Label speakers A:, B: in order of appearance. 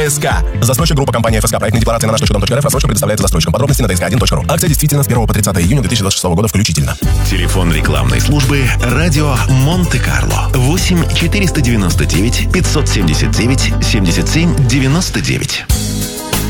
A: ФСК. Застройщик группа компания ФСК. Проектные декларации на наш.дом.рф. Рассрочка предоставляется застройщикам. Подробности на dsк1.ru. Акция действительно с 1 по 30 июня 2026 года включительно.
B: Телефон рекламной службы «Радио Монте-Карло». 8 499 579 77 99.